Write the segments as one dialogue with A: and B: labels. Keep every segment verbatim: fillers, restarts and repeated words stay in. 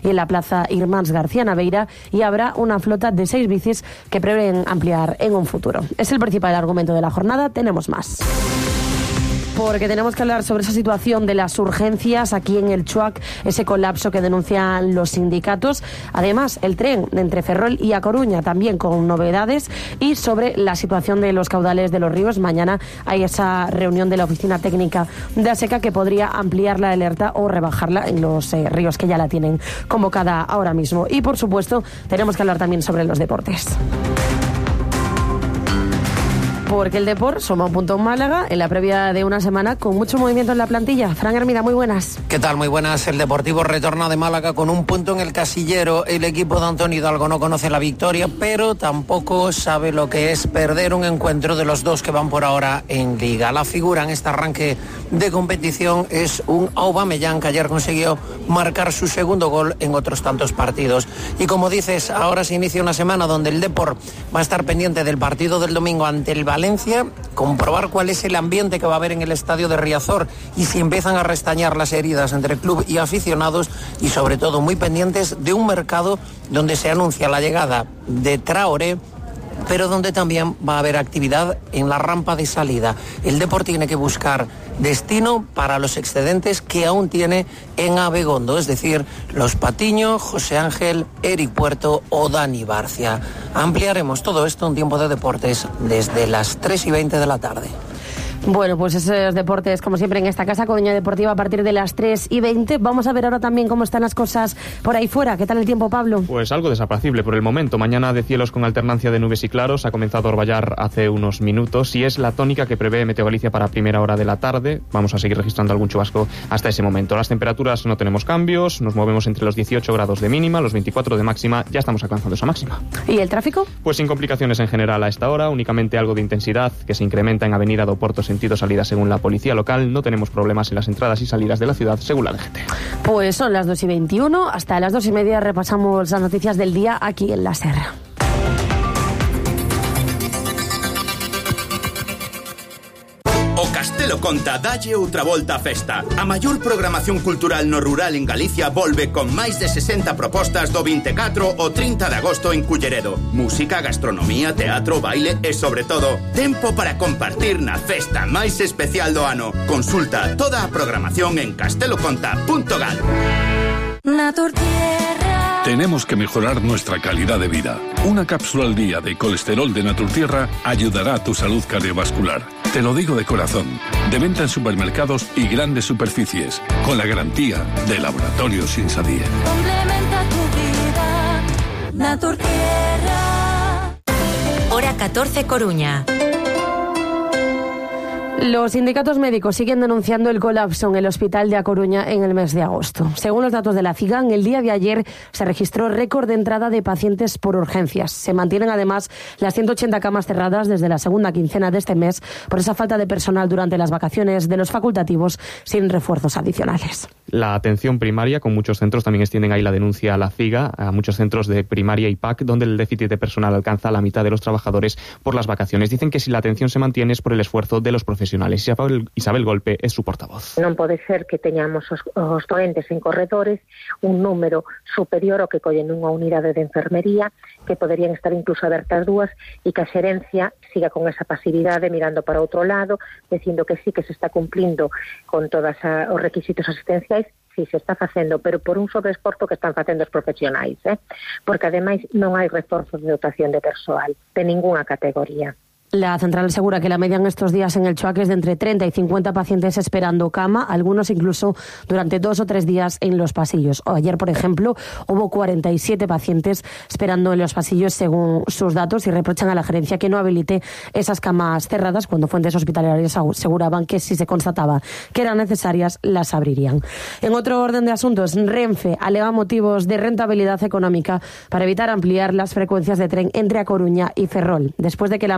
A: y en la plaza Irmáns García Naveira, y habrá una flota de seis bicis que prevén ampliar en un futuro. Es el principal argumento de la jornada. Tenemos más. Porque tenemos que hablar sobre esa situación de las urgencias aquí en el Chuac, ese colapso que denuncian los sindicatos. Además, el tren de entre Ferrol y A Coruña también con novedades, y sobre la situación de los caudales de los ríos. Mañana hay esa reunión de la Oficina Técnica de ASECA que podría ampliar la alerta o rebajarla en los eh, ríos que ya la tienen convocada ahora mismo. Y, por supuesto, tenemos que hablar también sobre los deportes. Porque el Depor suma un punto en Málaga en la previa de una semana con mucho movimiento en la plantilla. Fran Hermida, muy buenas.
B: ¿Qué tal? Muy buenas. El Deportivo retorna de Málaga con un punto en el casillero. El equipo de Antonio Hidalgo no conoce la victoria, pero tampoco sabe lo que es perder un encuentro de los dos que van por ahora en Liga. La figura en este arranque de competición es un Aubameyang, que ayer consiguió marcar su segundo gol en otros tantos partidos. Y como dices, ahora se inicia una semana donde el Depor va a estar pendiente del partido del domingo ante el Valencia, comprobar cuál es el ambiente que va a haber en el estadio de Riazor y si empiezan a restañar las heridas entre club y aficionados, y sobre todo muy pendientes de un mercado donde se anuncia la llegada de Traoré, pero donde también va a haber actividad en la rampa de salida. El Depor tiene que buscar destino para los excedentes que aún tiene en Abegondo, es decir, los Patiño, José Ángel, Eric Puerto o Dani Barcia. Ampliaremos todo esto en Tiempo de Deportes desde las tres y veinte de la tarde.
A: Bueno, pues esos deportes, como siempre, en esta casa, Coruña Deportiva, a partir de las tres y veinte. Vamos a ver ahora también cómo están las cosas por ahí fuera. ¿Qué tal el tiempo, Pablo?
C: Pues algo desapacible por el momento. Mañana de cielos con alternancia de nubes y claros. Ha comenzado a orvallar hace unos minutos y es la tónica que prevé Meteo Galicia para primera hora de la tarde. Vamos a seguir registrando algún chubasco hasta ese momento. Las temperaturas no tenemos cambios. Nos movemos entre los dieciocho grados de mínima, los veinticuatro de máxima. Ya estamos alcanzando esa máxima.
A: ¿Y el tráfico?
C: Pues sin complicaciones en general a esta hora. Únicamente algo de intensidad que se incrementa en Avenida do Porto sentido salida según la policía local. No tenemos problemas en las entradas y salidas de la ciudad según la D G T.
A: Pues son las dos y veintiuno. Hasta las dos y media repasamos las noticias del día aquí en La Serra.
D: O Castelo Conta dalle outra volta a festa. A maior programación cultural no rural en Galicia volve con máis de sesenta propostas do vinte e catro ao trinta de agosto en Culleredo. Música, gastronomía, teatro, baile e, sobre todo, tempo para compartir na festa máis especial do ano. Consulta toda a programación en casteloconta punto gal.
E: Naturtierra. Tenemos que mejorar nuestra calidad de vida. Una cápsula al día de colesterol de Naturtierra ayudará a tu salud cardiovascular. Te lo digo de corazón. De venta en supermercados y grandes superficies, con la garantía de Laboratorios Insadie.
F: Complementa tu vida. Naturtierra.
G: Hora catorce, Coruña.
A: Los sindicatos médicos siguen denunciando el colapso en el hospital de A Coruña en el mes de agosto. Según los datos de la CIGAN, el día de ayer se registró récord de entrada de pacientes por urgencias. Se mantienen además las ciento ochenta camas cerradas desde la segunda quincena de este mes por esa falta de personal durante las vacaciones de los facultativos sin refuerzos adicionales.
C: La atención primaria, con muchos centros, también extienden ahí la denuncia a la CIGA, a muchos centros de primaria y P A C, donde el déficit de personal alcanza la mitad de los trabajadores por las vacaciones. Dicen que si la atención se mantiene es por el esfuerzo de los profesionales. Isabel, Isabel Golpe es su portavoz.
H: Non pode ser que teñamos os, os doentes en corredores un número superior ao que collen nunha unidade de enfermería, que poderían estar incluso abertas dúas, e que a xerencia siga con esa pasividade mirando para outro lado, dicindo que sí que se está cumplindo con todos os requisitos asistenciais. Sí, se está facendo, pero por un sobreesforzo que están facendo os profesionais, eh? Porque ademais non hai reforzos de dotación de persoal de ningunha categoría.
A: La central asegura que la media en estos días en el Chuac es de entre treinta y cincuenta pacientes esperando cama, algunos incluso durante dos o tres días en los pasillos. O ayer, por ejemplo, hubo cuarenta y siete pacientes esperando en los pasillos según sus datos y reprochan a la gerencia que no habilite esas camas cerradas cuando fuentes hospitalarias aseguraban que si se constataba que eran necesarias las abrirían. En otro orden de asuntos, Renfe alega motivos de rentabilidad económica para evitar ampliar las frecuencias de tren entre A Coruña y Ferrol, después de que la Mancomunidad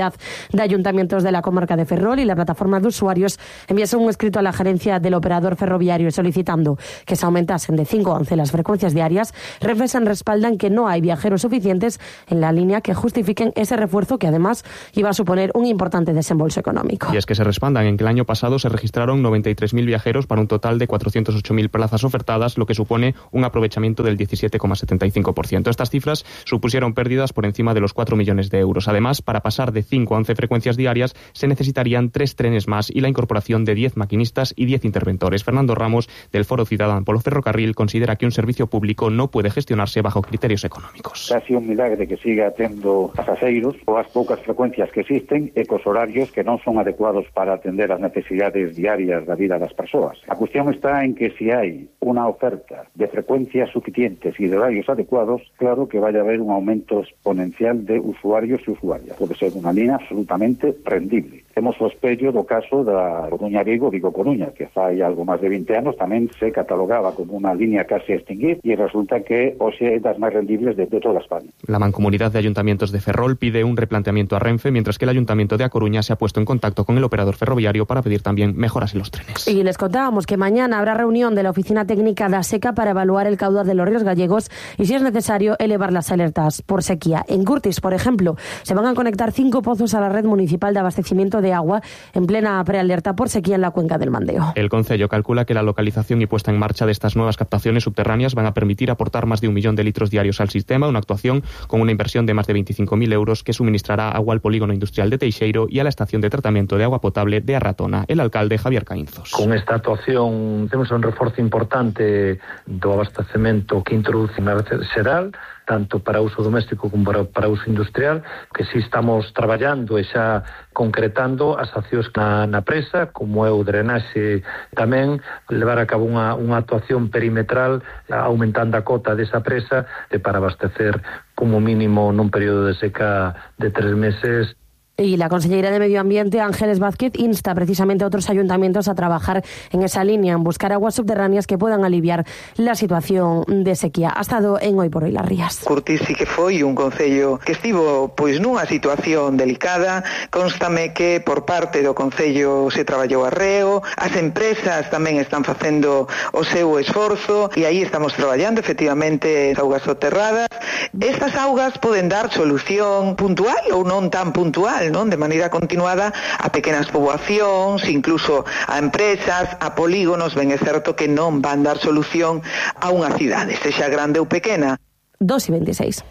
A: Mancomunidad de Ayuntamientos de la Comarca de Ferrol y la plataforma de usuarios enviasen un escrito a la gerencia del operador ferroviario solicitando que se aumentasen de cinco a once las frecuencias diarias. Renfe respaldan que no hay viajeros suficientes en la línea que justifiquen ese refuerzo, que además iba a suponer un importante desembolso económico.
C: Y es que se respaldan en que el año pasado se registraron noventa y tres mil viajeros para un total de cuatrocientos ocho mil plazas ofertadas, lo que supone un aprovechamiento del diecisiete coma setenta y cinco por ciento. Estas cifras supusieron pérdidas por encima de los cuatro millones de euros. Además, para pasar de cinco a once frecuencias diarias se necesitarían tres trenes más y la incorporación de diez maquinistas y diez interventores. Fernando Ramos, del Foro Ciudadano polo Ferrocarril, considera que un servicio público no puede gestionarse bajo criterios económicos.
I: Casi un milagre que siga tendo pasaseiros ou as poucas frecuencias que existen e cos horarios que non son adecuados para atender as necesidades diarias da vida das persoas. A cuestión está en que se hai unha oferta de frecuencias suficientes e de horarios adecuados, claro que vai haber un aumento exponencial de usuarios e usuarias. Pode ser unha línea absolutamente rendible. Temos o espello do caso da Coruña-Vigo, Vigo-Coruña, que fai algo máis de vinte anos tamén se catalogaba como unha línea casi a extinguir e resulta que hoxe é das máis rendibles de, de toda España.
C: La Mancomunidad de Ayuntamientos de Ferrol pide un replanteamiento a Renfe, mientras que el Ayuntamiento de A Coruña se ha puesto en contacto con el operador ferroviario para pedir también mejoras en los trenes.
A: Y les contábamos que mañana habrá reunión de la Oficina Técnica da Seca para evaluar el caudal de los ríos gallegos y, si es necesario, elevar las alertas por sequía. En Curtis, por ejemplo, se van a conectar cinco pozos a la red municipal de abastecimiento de agua en plena prealerta por sequía en la cuenca del Mandeo.
C: El Concello calcula que la localización y puesta en marcha de estas nuevas captaciones subterráneas van a permitir aportar más de un millón de litros diarios al sistema, una actuación con una inversión de más de veinticinco mil euros que suministrará agua al polígono industrial de Teixeiro y a la estación de tratamiento de agua potable de Arratona. El alcalde Javier Caínzos.
J: Con esta actuación temos un reforzo importante do abastecemento que introduce na red xeral, tanto para uso doméstico como para, para uso industrial, que si estamos traballando e xa concretando as accións na, na presa, como é o drenaxe, tamén levar a cabo unha, unha actuación perimetral aumentando a cota desa presa de para abastecer como mínimo nun período de seca de tres meses.
A: Y la consellera de Medio Ambiente, Ángeles Vázquez, insta precisamente a otros ayuntamientos a trabajar en esa línea, en buscar aguas subterráneas que puedan aliviar la situación de sequía. Ha estado en Hoy por Hoy Las Rías.
K: Curtis sí que foi un concello que estivo pois nunha situación delicada. Constame que por parte do concello se traballou arreo, as empresas tamén están facendo o seu esforzo e aí estamos traballando efectivamente augas soterradas. Estas augas poden dar solución puntual ou non tan puntual, non, de maneira continuada a pequenas poboacións, incluso a empresas, a polígonos. Ben é certo que non van dar solución a unha cidade, sexa grande ou pequena.
A: dos y veintiséis.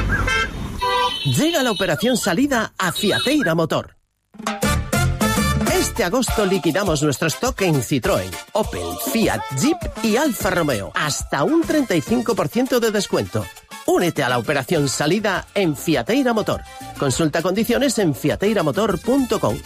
L: Llega la operación salida a Fiateira Motor. Este agosto liquidamos nuestro stock en Citroën, Opel, Fiat, Jeep y Alfa Romeo. Hasta un treinta y cinco por ciento de descuento. Únete a la operación salida en Fiateira Motor. Consulta condiciones en fiateira motor punto com.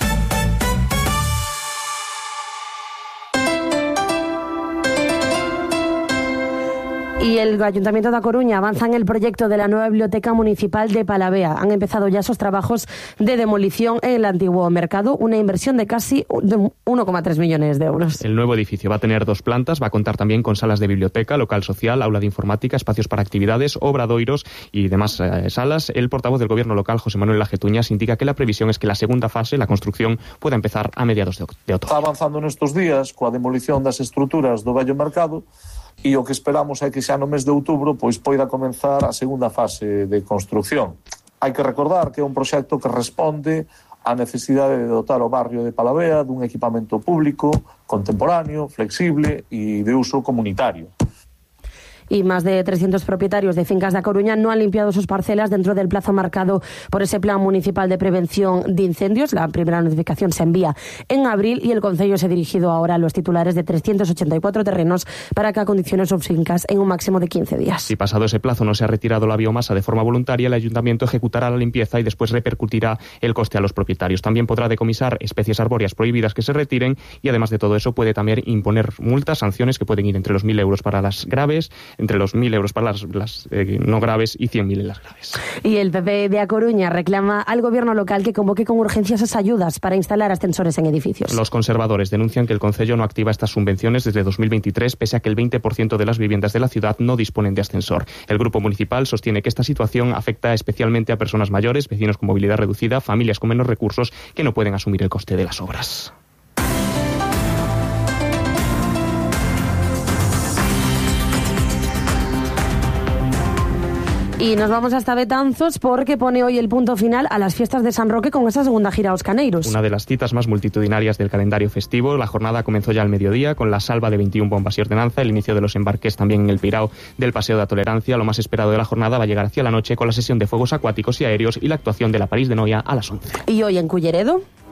A: Y el Ayuntamiento de A Coruña avanza en el proyecto de la nueva biblioteca municipal de Palavea. Han empezado ya esos trabajos de demolición en el antiguo mercado, una inversión de casi uno coma tres millones de euros.
C: El nuevo edificio va a tener dos plantas, va a contar también con salas de biblioteca, local social, aula de informática, espacios para actividades, obradoiros y demás eh, salas. El portavoz del Gobierno local, José Manuel Lajetuñas, indica que la previsión es que la segunda fase, la construcción, pueda empezar a mediados de, de otoño.
M: Está avanzando nestes días coa demolición das estruturas do vello mercado, e o que esperamos é que xa no mes de outubro pois poida comenzar a segunda fase de construcción. Hai que recordar que é un proxecto que responde á necesidade de dotar o barrio de Palavea dun equipamento público, contemporáneo, flexible e de uso comunitario.
A: Y más de trescientos propietarios de fincas de A Coruña no han limpiado sus parcelas dentro del plazo marcado por ese Plan Municipal de Prevención de Incendios. La primera notificación se envía en abril y el Concello se ha dirigido ahora a los titulares de trescientos ochenta y cuatro terrenos para que acondicionen sus fincas en un máximo de quince días.
C: Si pasado ese plazo no se ha retirado la biomasa de forma voluntaria, el Ayuntamiento ejecutará la limpieza y después repercutirá el coste a los propietarios. También podrá decomisar especies arbóreas prohibidas que se retiren y, además de todo eso, puede también imponer multas, sanciones que pueden ir entre los mil euros para las graves, entre los mil euros para las, las eh, no graves y cien mil en las graves.
A: Y el P P de A Coruña reclama al gobierno local que convoque con urgencia esas ayudas para instalar ascensores en edificios.
C: Los conservadores denuncian que el Concello no activa estas subvenciones desde dos mil veintitrés, pese a que el veinte por ciento de las viviendas de la ciudad no disponen de ascensor. El grupo municipal sostiene que esta situación afecta especialmente a personas mayores, vecinos con movilidad reducida, familias con menos recursos que no pueden asumir el coste de las obras.
A: Y nos vamos hasta Betanzos porque pone hoy el punto final a las fiestas de San Roque con esa segunda gira a Os Caneiros.
C: Una de las citas más multitudinarias del calendario festivo. La jornada comenzó ya al mediodía con la salva de veintiún bombas y ordenanza, el inicio de los embarques también en el Pirao del Paseo de la Tolerancia. Lo más esperado de la jornada va a llegar hacia la noche con la sesión de fuegos acuáticos y aéreos y la actuación de la París de Noia a las once.
A: Y hoy en Culleredo.